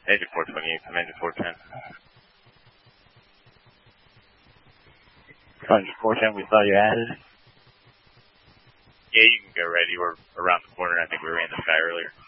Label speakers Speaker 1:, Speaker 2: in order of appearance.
Speaker 1: Engine 428, I'm engine 410.
Speaker 2: Engine 410, we saw you added.
Speaker 1: Yeah, you can go ready. We're around the corner. I think we ran the sky earlier.